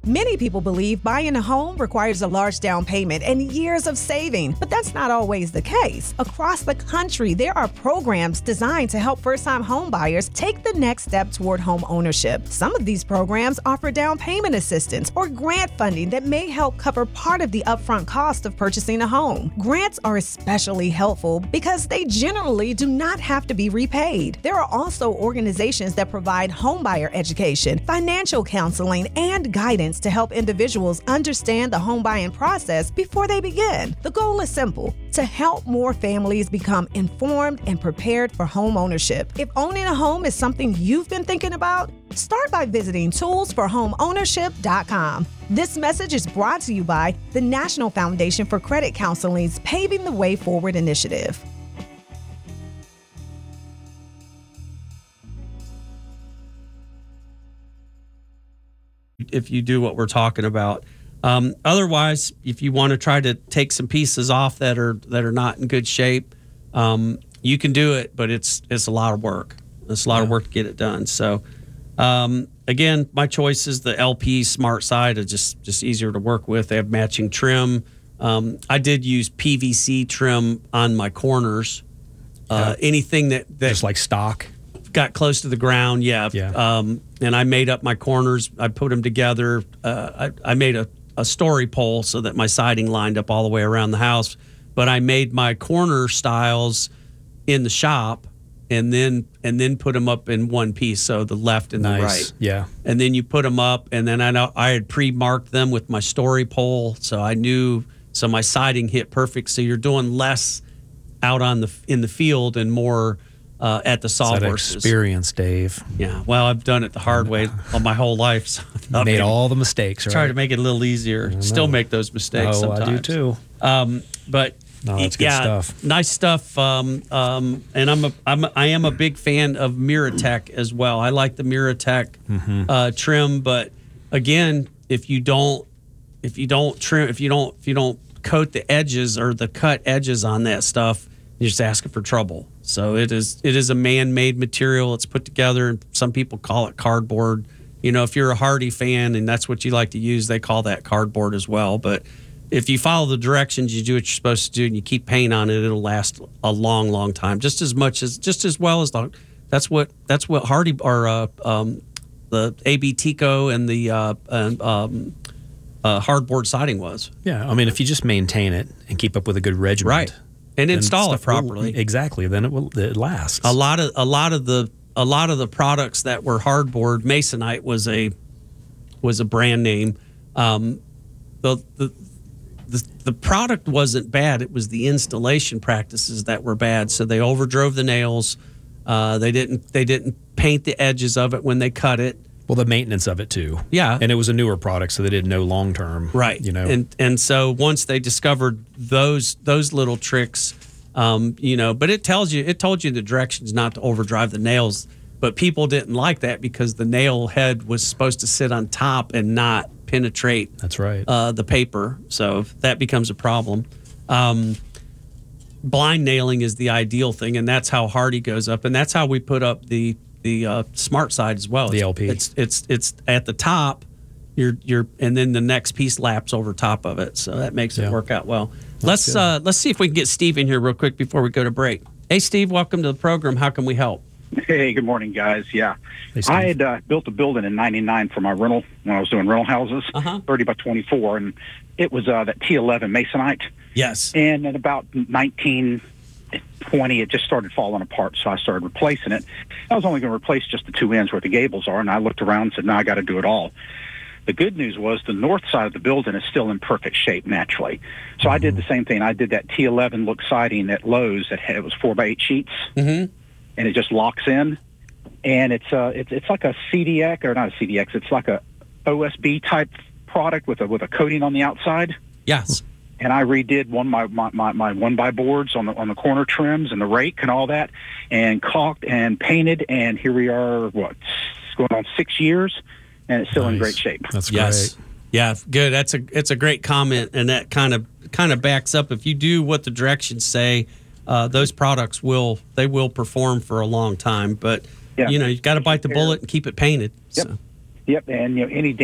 Many people believe buying a home requires a large down payment and years of saving, but that's not always the case. Across the country, there are programs designed to help first-time home buyers take the next step toward home ownership. Some of these programs offer down payment assistance or grant funding that may help cover part of the upfront cost of purchasing a home. Grants are especially helpful because they generally do not have to be repaid. There are also organizations that provide homebuyer education, financial counseling, and guidance to help individuals understand the home buying process before they begin. The goal is simple: to help more families become informed and prepared for home ownership. If owning a home is something you've been thinking about, start by visiting toolsforhomeownership.com. This message is brought to you by the National Foundation for Credit Counseling's Paving the Way Forward initiative. If you do what we're talking about. Otherwise, if you want to try to take some pieces off that are not in good shape, you can do it, but it's a lot of work. It's a lot of work to get it done. So, again, my choice is the LP Smart Side. It's just easier to work with. They have matching trim. I did use PVC trim on my corners. Anything that just like stock got close to the ground, yeah. And I made up my corners. I put them together. I made a story pole so that my siding lined up all the way around the house. But I made my corner stiles in the shop, and then put them up in one piece, so the left and the right. Yeah. And then you put them up, and then I had pre-marked them with my story pole, so I knew. So my siding hit perfect. So you're doing less out in the field and more at the sawhorses. Experience, Dave. Yeah, well, I've done it the hard way my whole life. So I made all the mistakes, right? Try to make it a little easier. Still make those mistakes sometimes. I do too. But no, that's good stuff. Nice stuff. And I am a big fan of Miratech as well. I like the Miratech trim, but again, if you don't coat the edges or the cut edges on that stuff, you're just asking for trouble. So it is a man-made material. It's put together, and some people call it cardboard. You know, if you're a Hardy fan and that's what you like to use, they call that cardboard as well. But if you follow the directions, you do what you're supposed to do, and you keep paint on it, it'll last a long, long time. Just as well as that's what Hardy or the AB Tico and the hardboard siding was. Yeah, I mean, if you just maintain it and keep up with a good regimen, right, and install it properly, exactly, then it lasts. A lot of the products that were hardboard, Masonite was a brand name. The product wasn't bad. It was the installation practices that were bad. So they overdrove the nails. They didn't paint the edges of it when they cut it. Well, the maintenance of it too. Yeah, and it was a newer product, so they didn't know long term. Right. You know, and so once they discovered those little tricks, but it told you the directions not to overdrive the nails. But people didn't like that because the nail head was supposed to sit on top and not penetrate. That's right. The paper, so that becomes a problem. Blind nailing is the ideal thing, and that's how Hardy goes up, and that's how we put up the Smart Side as well. The LP. It's at the top. You're and then the next piece laps over top of it, so that makes it work out well. Let's see if we can get Steve in here real quick before we go to break. Hey, Steve, welcome to the program. How can we help? Hey, good morning, guys. Yeah, hey, Steve. I had built a building in '99 for my rental when I was doing rental houses, 30 by 24, and it was that T11 Masonite. Yes. And in about 1920, it just started falling apart, so I started replacing it. I was only going to replace just the two ends where the gables are, and I looked around and said, no, I got to do it all. The good news was the north side of the building is still in perfect shape naturally. So I did the same thing. I did that T11 look siding at Lowe's it was 4x8 sheets, and it just locks in. And it's like a CDX, or not a CDX, it's like a OSB type product with a coating on the outside. Yes. And I redid my 1x boards on the corner trims and the rake and all that, and caulked and painted, and here we are, it's going on 6 years, and it's still in great shape. That's great. Yeah, good. It's a great comment, and that kind of backs up. If you do what the directions say, those products will perform for a long time. But you've got to bite the bullet and keep it painted. Yep. So. Yep, and any